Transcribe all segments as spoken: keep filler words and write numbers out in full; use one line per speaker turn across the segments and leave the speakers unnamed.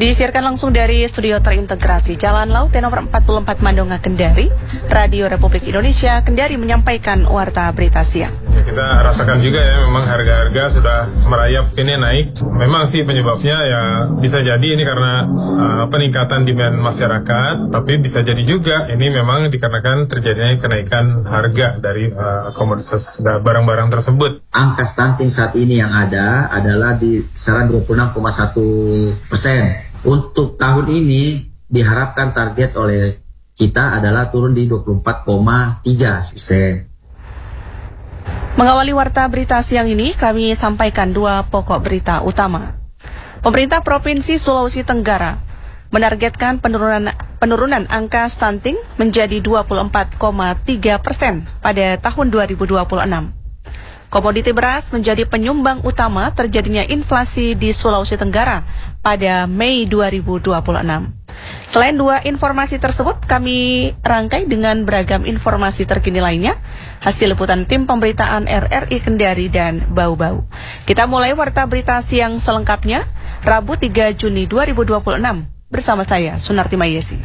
Disiarkan langsung dari studio terintegrasi Jalan Laut nomor empat puluh empat Mandonga, Kendari. Radio Republik Indonesia Kendari menyampaikan warta berita siang.
Kita rasakan juga ya, memang harga-harga sudah merayap ini naik. Memang sih penyebabnya ya bisa jadi ini karena uh, peningkatan demand masyarakat, tapi bisa jadi juga ini memang dikarenakan terjadinya kenaikan harga dari uh, komoditas barang-barang tersebut.
Angka stunting saat ini yang ada adalah di kisaran dua puluh enam koma satu persen. Untuk tahun ini diharapkan target oleh kita adalah turun di dua puluh empat koma tiga persen.
Mengawali warta berita siang ini, kami sampaikan dua pokok berita utama. Pemerintah Provinsi Sulawesi Tenggara menargetkan penurunan penurunan angka stunting menjadi dua puluh empat koma tiga persen pada tahun dua ribu dua puluh enam. Komoditi beras menjadi penyumbang utama terjadinya inflasi di Sulawesi Tenggara pada Mei dua ribu dua puluh enam. Selain dua informasi tersebut, kami rangkai dengan beragam informasi terkini lainnya, hasil liputan tim pemberitaan R R I Kendari dan Bau-Bau. Kita mulai warta berita siang selengkapnya, Rabu tiga Juni dua ribu dua puluh enam, bersama saya, Sunarti Mayesi.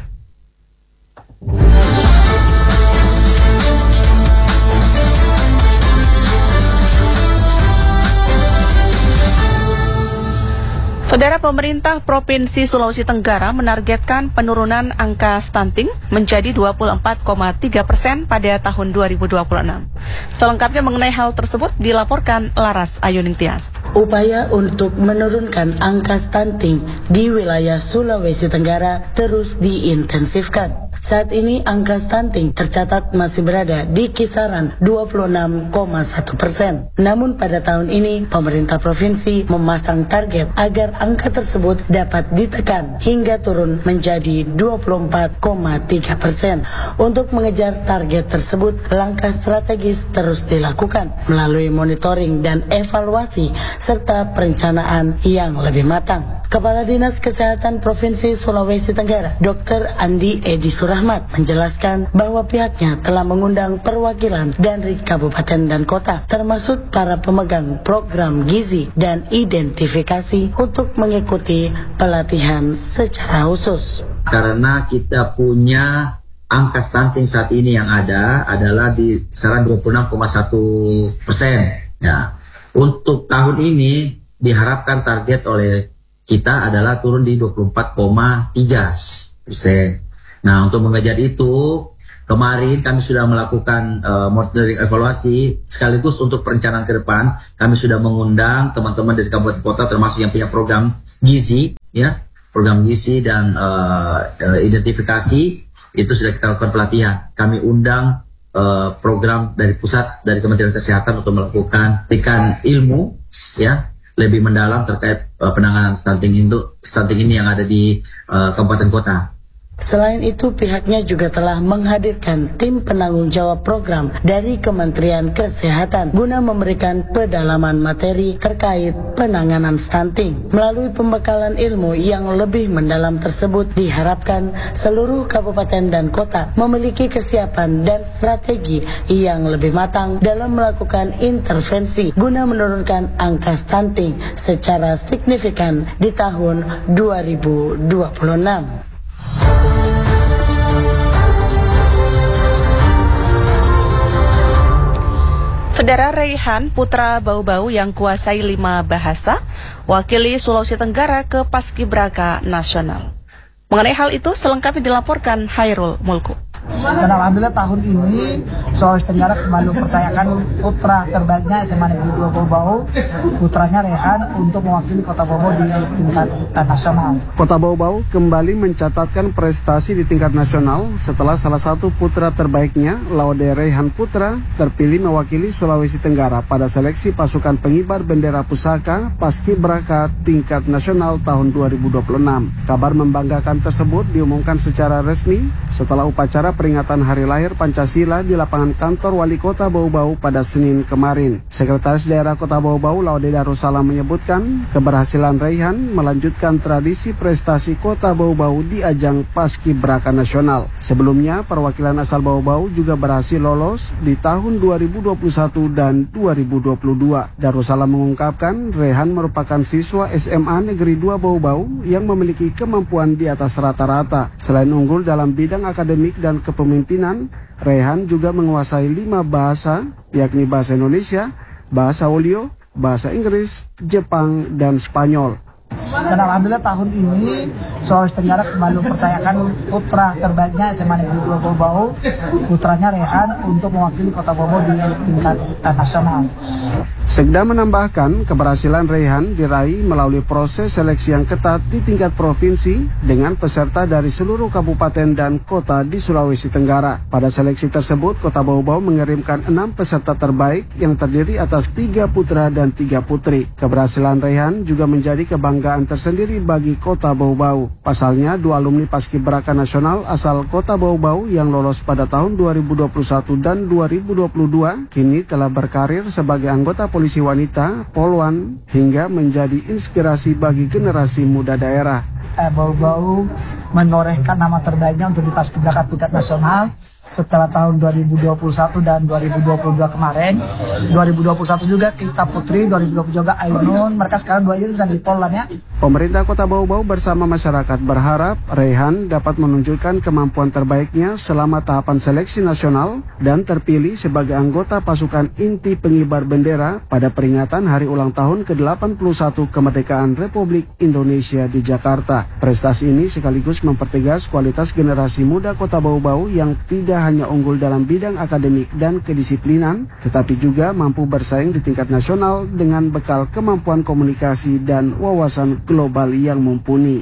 Saudara, pemerintah Provinsi Sulawesi Tenggara menargetkan penurunan angka stunting menjadi dua puluh empat koma tiga persen pada tahun dua ribu dua puluh enam. Selengkapnya mengenai hal tersebut dilaporkan Laras Ayuning Tias.
Upaya untuk menurunkan angka stunting di wilayah Sulawesi Tenggara terus diintensifkan. Saat ini angka stunting tercatat masih berada di kisaran dua puluh enam koma satu persen. Namun pada tahun ini pemerintah provinsi memasang target agar angka tersebut dapat ditekan hingga turun menjadi dua puluh empat koma tiga persen. Untuk mengejar target tersebut, langkah strategis terus dilakukan melalui monitoring dan evaluasi serta perencanaan yang lebih matang. Kepala Dinas Kesehatan Provinsi Sulawesi Tenggara, Dokter Andi Edi Surahmat, menjelaskan bahwa pihaknya telah mengundang perwakilan dari kabupaten dan kota, termasuk para pemegang program gizi dan identifikasi untuk mengikuti pelatihan secara khusus.
Karena kita punya angka stunting saat ini yang ada adalah di kisaran dua puluh enam koma satu persen. Ya. Untuk tahun ini diharapkan target oleh kita adalah turun di dua puluh empat koma tiga persen. Nah, untuk mengejar itu, kemarin kami sudah melakukan uh, monitoring evaluasi, sekaligus untuk perencanaan ke depan, kami sudah mengundang teman-teman dari kabupaten kota, termasuk yang punya program gizi, ya, program gizi dan uh, uh, identifikasi, itu sudah kita lakukan pelatihan. Kami undang uh, program dari pusat, dari Kementerian Kesehatan untuk melakukan berikan ilmu, ya, lebih mendalam terkait uh, penanganan stunting itu, stunting ini yang ada di uh, kabupaten kota.
Selain itu, pihaknya juga telah menghadirkan tim penanggung jawab program dari Kementerian Kesehatan guna memberikan pendalaman materi terkait penanganan stunting. Melalui pembekalan ilmu yang lebih mendalam tersebut, diharapkan seluruh kabupaten dan kota memiliki kesiapan dan strategi yang lebih matang dalam melakukan intervensi guna menurunkan angka stunting secara signifikan di tahun dua ribu dua puluh enam.
Saudara Raihan, putra Bau-Bau yang kuasai lima bahasa, wakili Sulawesi Tenggara ke Paskibraka Nasional. Mengenai hal itu, selengkapnya dilaporkan Hairul Mulku.
Dan alhamdulillah tahun ini Sulawesi Tenggara kembali mempercayakan putra terbaiknya S M A Negeri dua Bau-Bau, putranya Rehan, untuk mewakili Kota Bau-Bau di tingkat nasional.
Kota Bau-Bau kembali mencatatkan prestasi di tingkat nasional setelah salah satu putra terbaiknya, Laude Rehan Putra, terpilih mewakili Sulawesi Tenggara pada seleksi pasukan pengibar bendera pusaka Paskibraka tingkat nasional tahun dua ribu dua puluh enam. Kabar membanggakan tersebut diumumkan secara resmi setelah upacara peringatan peringatan Hari Lahir Pancasila di lapangan kantor Wali Kota Bau-Bau pada Senin kemarin. Sekretaris Daerah Kota Bau-Bau Laude Darussalam menyebutkan keberhasilan Raihan melanjutkan tradisi prestasi Kota Bau-Bau di ajang Paskibraka Nasional. Sebelumnya, perwakilan asal Bau-Bau juga berhasil lolos di tahun dua ribu dua puluh satu dan dua ribu dua puluh dua. Darussalam mengungkapkan Raihan merupakan siswa S M A Negeri dua Bau-Bau yang memiliki kemampuan di atas rata-rata. Selain unggul dalam bidang akademik dan kepemimpinan, Raihan juga menguasai lima bahasa, yakni bahasa Indonesia, bahasa Olio, bahasa Inggris, Jepang, dan Spanyol.
Dan alhamdulillah tahun ini Sulawesi Tenggara kembali mempercayakan putra terbaiknya S M A Negeri dua Bau-Bau, putranya Raihan, untuk mewakili Kota Bau-Bau di tingkat nasional.
Sekda menambahkan keberhasilan Raihan diraih melalui proses seleksi yang ketat di tingkat provinsi dengan peserta dari seluruh kabupaten dan kota di Sulawesi Tenggara. Pada seleksi tersebut, Kota Bau-Bau mengirimkan enam peserta terbaik yang terdiri atas tiga putra dan tiga putri. Keberhasilan Raihan juga menjadi kebanggaan tersendiri bagi Kota Bau-Bau. Pasalnya, dua alumni Paskibraka Nasional asal Kota Bau-Bau yang lolos pada tahun dua ribu dua puluh satu dan dua ribu dua puluh dua kini telah berkarir sebagai anggota polisi wanita, polwan, hingga menjadi inspirasi bagi generasi muda daerah.
Eh, Bau-Bau menorehkan nama terbaiknya untuk di Paskibraka tingkat nasional setelah tahun dua ribu dua puluh satu dan dua ribu dua puluh dua kemarin. dua ribu dua puluh satu juga kita Putri, dua ribu dua puluh juga Ainun. Mereka sekarang dua itu sudah di Polwan ya.
Pemerintah Kota Bau-Bau bersama masyarakat berharap Raihan dapat menunjukkan kemampuan terbaiknya selama tahapan seleksi nasional dan terpilih sebagai anggota pasukan inti pengibar bendera pada peringatan Hari Ulang Tahun ke delapan puluh satu Kemerdekaan Republik Indonesia di Jakarta. Prestasi ini sekaligus mempertegas kualitas generasi muda Kota Bau-Bau yang tidak hanya unggul dalam bidang akademik dan kedisiplinan, tetapi juga mampu bersaing di tingkat nasional dengan bekal kemampuan komunikasi dan wawasan global yang mumpuni.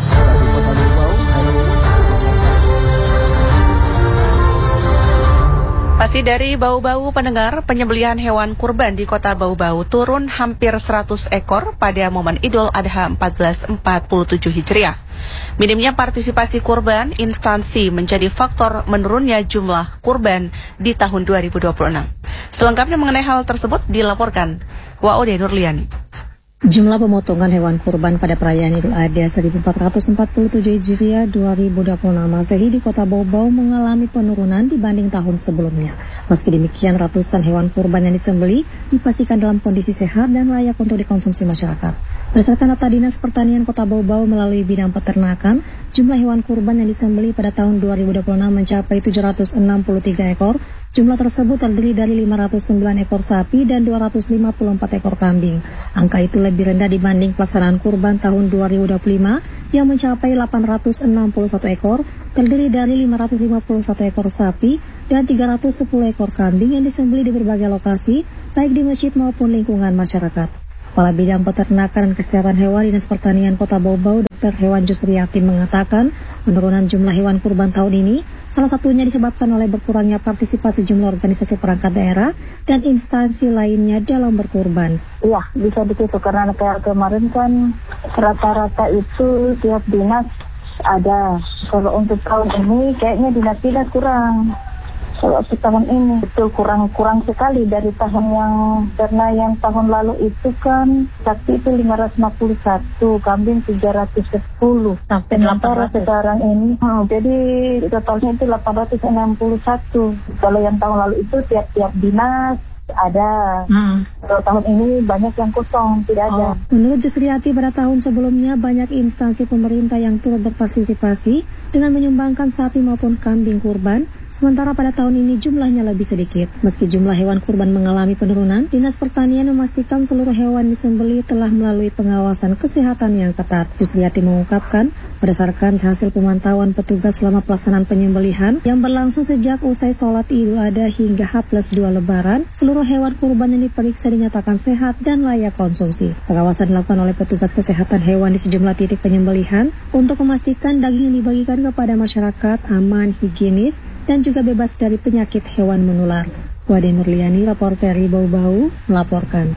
Masih dari Bau-Bau, pendengar, penyembelihan hewan kurban di Kota Bau-Bau turun hampir seratus ekor pada momen Idul Adha seribu empat ratus empat puluh tujuh Hijriah. Minimnya partisipasi kurban instansi menjadi faktor menurunnya jumlah kurban di tahun dua ribu dua puluh enam. Selengkapnya mengenai hal tersebut dilaporkan Waude Nurliani.
Jumlah pemotongan hewan kurban pada perayaan Idul Adha seribu empat ratus empat puluh tujuh Hijriah dua ribu dua puluh enam Masehi di Kota Bau-Bau mengalami penurunan dibanding tahun sebelumnya. Meski demikian, ratusan hewan kurban yang disembelih dipastikan dalam kondisi sehat dan layak untuk dikonsumsi masyarakat. Berdasarkan data Dinas Pertanian Kota Bau-Bau melalui bidang peternakan, jumlah hewan kurban yang disembelih pada tahun dua ribu dua puluh enam mencapai tujuh ratus enam puluh tiga ekor. Jumlah tersebut terdiri dari lima ratus sembilan ekor sapi dan dua ratus lima puluh empat ekor kambing. Angka itu lebih rendah dibanding pelaksanaan kurban tahun dua ribu dua puluh lima yang mencapai delapan ratus enam puluh satu ekor, terdiri dari lima ratus lima puluh satu ekor sapi dan tiga ratus sepuluh ekor kambing yang disembelih di berbagai lokasi, baik di masjid maupun lingkungan masyarakat. Kepala Bidang Peternakan dan Kesehatan Hewan Dinas Pertanian Kota Bau-Bau, Dokter Hewan Jusriati mengatakan, penurunan jumlah hewan kurban tahun ini salah satunya disebabkan oleh berkurangnya partisipasi jumlah organisasi perangkat daerah dan instansi lainnya dalam berkurban.
Iya, bisa begitu karena kayak kemarin kan rata-rata itu tiap dinas ada. Kalau untuk tahun ini kayaknya dinas-dinas kurang. Kalau tahun ini itu kurang-kurang sekali dari tahun yang, karena yang tahun lalu itu kan sapi itu lima ratus lima puluh satu, kambing tiga ratus sepuluh. Sampai sementara sekarang ini, hmm, jadi totalnya itu delapan ratus enam puluh satu. Kalau yang tahun lalu itu tiap-tiap dinas ada. Hmm. Kalau tahun ini banyak yang kosong, tidak ada.
Oh. Menurut Jusriati, pada tahun sebelumnya banyak instansi pemerintah yang turut berpartisipasi dengan menyumbangkan sapi maupun kambing kurban, sementara pada tahun ini jumlahnya lebih sedikit. Meski jumlah hewan kurban mengalami penurunan, Dinas Pertanian memastikan seluruh hewan disembelih telah melalui pengawasan kesehatan yang ketat. Jusriati mengungkapkan, berdasarkan hasil pemantauan petugas selama pelaksanaan penyembelihan yang berlangsung sejak usai sholat Idul Adha hingga H plus dua Lebaran, seluruh hewan kurban yang diperiksa dinyatakan sehat dan layak konsumsi. Pengawasan dilakukan oleh petugas kesehatan hewan di sejumlah titik penyembelihan untuk memastikan daging yang dibagikan kepada masyarakat aman, higienis, dan juga bebas dari penyakit hewan menular. Wade Nurliani, reporter Bau-Bau, melaporkan.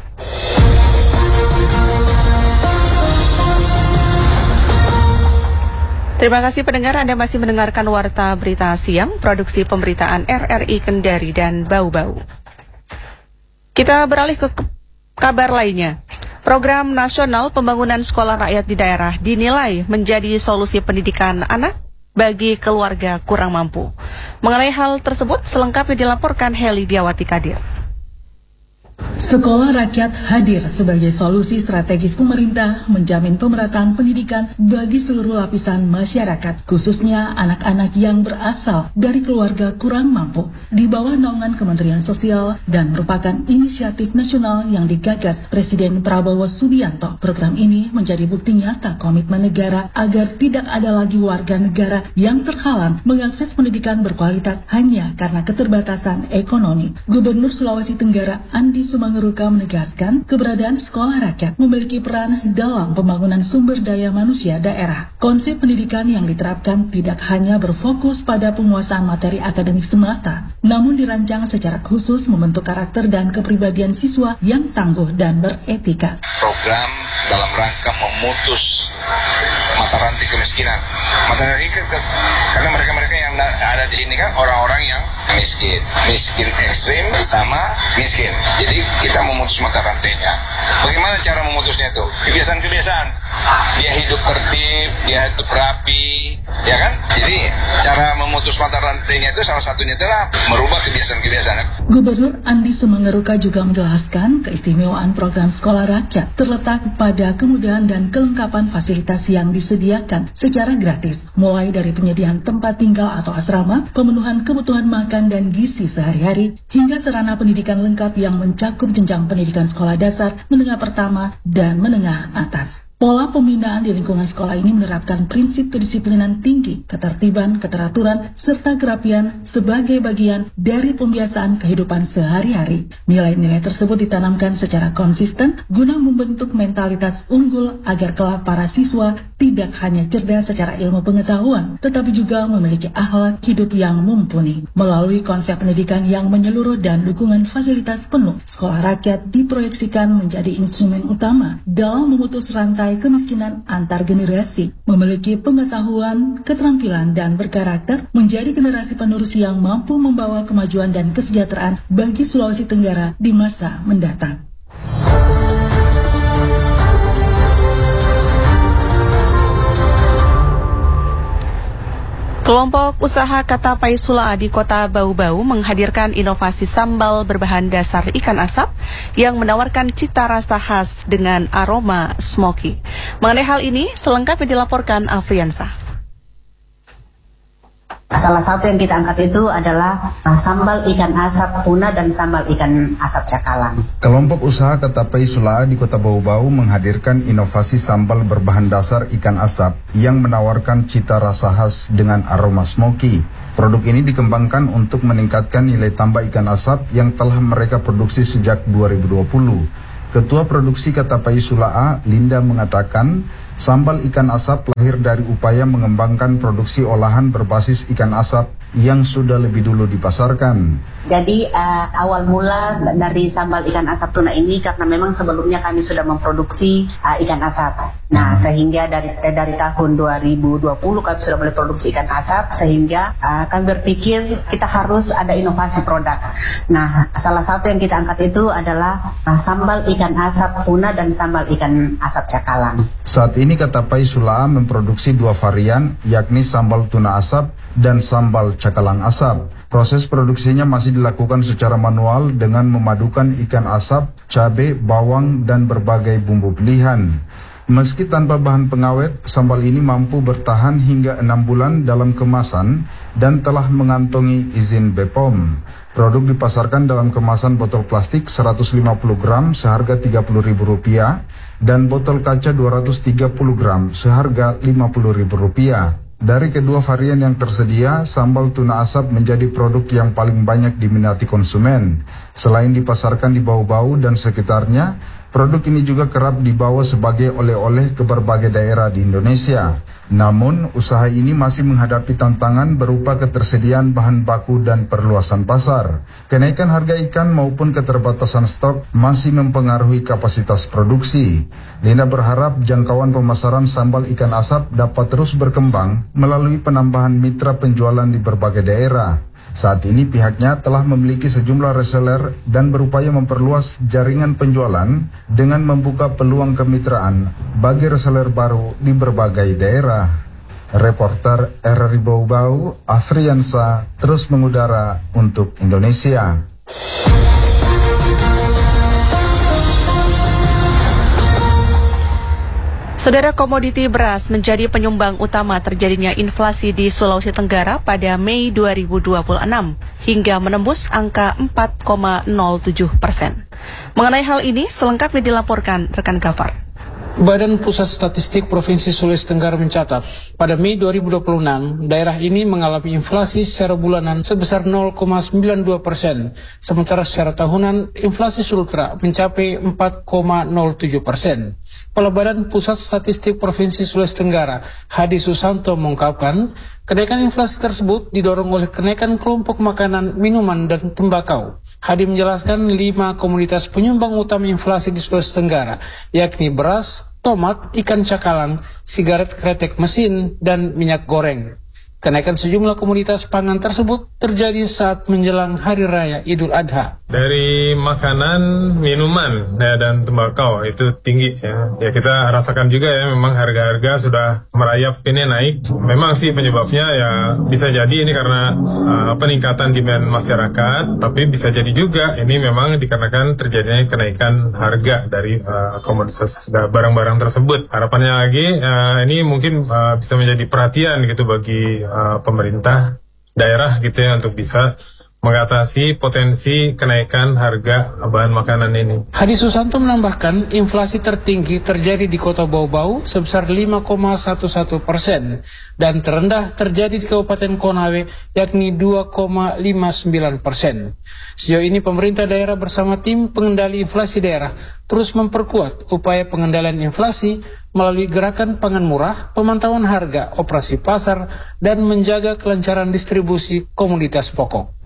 Terima kasih pendengar, Anda masih mendengarkan Warta Berita Siang, produksi pemberitaan R R I Kendari dan Bau-Bau. Kita beralih ke kabar lainnya. Program Nasional Pembangunan Sekolah Rakyat di Daerah dinilai menjadi solusi pendidikan anak bagi keluarga kurang mampu. Mengenai hal tersebut, selengkapnya dilaporkan Heli Diawati Kadir.
Sekolah rakyat hadir sebagai solusi strategis pemerintah menjamin pemerataan pendidikan bagi seluruh lapisan masyarakat, khususnya anak-anak yang berasal dari keluarga kurang mampu, di bawah naungan Kementerian Sosial dan merupakan inisiatif nasional yang digagas Presiden Prabowo Subianto. Program ini menjadi bukti nyata komitmen negara agar tidak ada lagi warga negara yang terhalang mengakses pendidikan berkualitas hanya karena keterbatasan ekonomi. Gubernur Sulawesi Tenggara Andi Sumangeruka menegaskan keberadaan sekolah rakyat memiliki peran dalam pembangunan sumber daya manusia daerah. Konsep pendidikan yang diterapkan tidak hanya berfokus pada penguasaan materi akademik semata, namun dirancang secara khusus membentuk karakter dan kepribadian siswa yang tangguh dan beretika.
Program dalam rangka memutus mata rantai kemiskinan. Mata rantai ke, ke, karena mereka-mereka yang ada di sini kan orang-orang yang miskin, miskin ekstrim sama miskin. Jadi kita memutus mata rantainya. Bagaimana cara memutusnya itu? Kebiasaan-kebiasaan. Dia hidup tertib, dia hidup rapi, ya kan? Jadi cara memutus mata rantainya itu salah satunya adalah merubah kebiasaan-kebiasaan.
Gubernur Andi Sumangeruka juga menjelaskan keistimewaan program sekolah rakyat terletak pada kemudahan dan kelengkapan fasilitas yang disediakan secara gratis, mulai dari penyediaan tempat tinggal atau asrama, pemenuhan kebutuhan makan dan gizi sehari-hari, hingga sarana pendidikan lengkap yang mencakup jenjang pendidikan sekolah dasar, menengah pertama, dan menengah atas. Pola pembinaan di lingkungan sekolah ini menerapkan prinsip kedisiplinan tinggi, ketertiban, keteraturan, serta kerapian sebagai bagian dari pembiasaan kehidupan sehari-hari. Nilai-nilai tersebut ditanamkan secara konsisten guna membentuk mentalitas unggul agar kelak para siswa tidak hanya cerdas secara ilmu pengetahuan, tetapi juga memiliki akhlak hidup yang mumpuni. Melalui konsep pendidikan yang menyeluruh dan dukungan fasilitas penuh, sekolah rakyat diproyeksikan menjadi instrumen utama dalam memutus rantai kemiskinan antar generasi, memiliki pengetahuan, keterampilan, dan berkarakter, menjadi generasi penerus yang mampu membawa kemajuan dan kesejahteraan bagi Sulawesi Tenggara di masa mendatang.
Kelompok usaha Katapai Sula di Kota Bau-Bau menghadirkan inovasi sambal berbahan dasar ikan asap yang menawarkan cita rasa khas dengan aroma smoky. Mengenai hal ini, selengkapnya dilaporkan Afriansah.
Salah satu yang kita angkat itu adalah uh, sambal ikan asap tuna dan sambal ikan asap cakalang.
Kelompok usaha Katapai Sula di Kota Bau-Bau menghadirkan inovasi sambal berbahan dasar ikan asap yang menawarkan cita rasa khas dengan aroma smoky. Produk ini dikembangkan untuk meningkatkan nilai tambah ikan asap yang telah mereka produksi sejak dua ribu dua puluh. Ketua Produksi Katapai Sula, Linda, mengatakan sambal ikan asap lahir dari upaya mengembangkan produksi olahan berbasis ikan asap yang sudah lebih dulu dipasarkan.
Jadi uh, awal mula dari sambal ikan asap tuna ini karena memang sebelumnya kami sudah memproduksi uh, ikan asap. Nah, sehingga dari eh, dari tahun dua ribu dua puluh kami sudah mulai produksi ikan asap, sehingga uh, kami berpikir kita harus ada inovasi produk. Nah, salah satu yang kita angkat itu adalah uh, sambal ikan asap tuna dan sambal ikan asap cakalang.
Saat ini Katapai Sula memproduksi dua varian, yakni sambal tuna asap dan sambal cakalang asap. Proses produksinya masih dilakukan secara manual dengan memadukan ikan asap, cabai, bawang, dan berbagai bumbu pilihan. Meski tanpa bahan pengawet, sambal ini mampu bertahan hingga enam bulan dalam kemasan dan telah mengantongi izin B P O M. Produk dipasarkan dalam kemasan botol plastik seratus lima puluh gram seharga tiga puluh ribu rupiah dan botol kaca dua ratus tiga puluh gram seharga lima puluh ribu rupiah. Dari kedua varian yang tersedia, sambal tuna asap menjadi produk yang paling banyak diminati konsumen. Selain dipasarkan di Bau-Bau dan sekitarnya, Produk ini juga kerap dibawa sebagai oleh-oleh ke berbagai daerah di Indonesia. Namun, usaha ini masih menghadapi tantangan berupa ketersediaan bahan baku dan perluasan pasar. Kenaikan harga ikan maupun keterbatasan stok masih mempengaruhi kapasitas produksi. Lina berharap jangkauan pemasaran sambal ikan asap dapat terus berkembang melalui penambahan mitra penjualan di berbagai daerah. Saat ini pihaknya telah memiliki sejumlah reseller dan berupaya memperluas jaringan penjualan dengan membuka peluang kemitraan bagi reseller baru di berbagai daerah. Reporter R R I Bau Bau, Afriansa, terus mengudara untuk Indonesia.
Saudara, komoditi beras menjadi penyumbang utama terjadinya inflasi di Sulawesi Tenggara pada Mei dua ribu dua puluh enam hingga menembus angka empat koma nol tujuh persen. Mengenai hal ini, selengkapnya dilaporkan rekan Gafar.
Badan Pusat Statistik Provinsi Sulawesi Tenggara mencatat, pada Mei dua ribu dua puluh enam, daerah ini mengalami inflasi secara bulanan sebesar nol koma sembilan dua persen, sementara secara tahunan inflasi sultra mencapai empat koma nol tujuh persen. Kepala Badan Pusat Statistik Provinsi Sulawesi Tenggara, Hadi Susanto, mengungkapkan, kenaikan inflasi tersebut didorong oleh kenaikan kelompok makanan, minuman, dan tembakau. Hadi menjelaskan lima komoditas penyumbang utama inflasi di Sulawesi Tenggara, yakni beras, tomat, ikan cakalang, sigaret kretek mesin, dan minyak goreng. Kenaikan sejumlah komoditas pangan tersebut terjadi saat menjelang Hari Raya Idul Adha.
Dari makanan, minuman, ya, dan tembakau itu tinggi ya. Ya kita rasakan juga ya, memang harga-harga sudah merayap ini naik. Memang sih penyebabnya ya bisa jadi ini karena uh, peningkatan demand masyarakat, tapi bisa jadi juga ini memang dikarenakan terjadinya kenaikan harga dari uh, komoditas barang-barang tersebut. Harapannya lagi uh, ini mungkin uh, bisa menjadi perhatian gitu bagi uh, pemerintah daerah gitu ya untuk bisa mengatasi potensi kenaikan harga bahan makanan ini.
Hadi Susanto menambahkan, inflasi tertinggi terjadi di Kota Bau Bau sebesar lima koma satu satu persen dan terendah terjadi di Kabupaten Konawe yakni dua koma lima sembilan persen. Sejauh ini pemerintah daerah bersama tim pengendali inflasi daerah terus memperkuat upaya pengendalian inflasi melalui gerakan pangan murah, pemantauan harga, operasi pasar, dan menjaga kelancaran distribusi komoditas pokok.